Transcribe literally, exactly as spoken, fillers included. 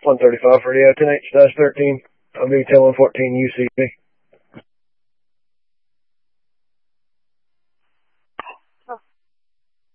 one thirty-five for radio, ten H thirteen, I'm B ten one fourteen U C B.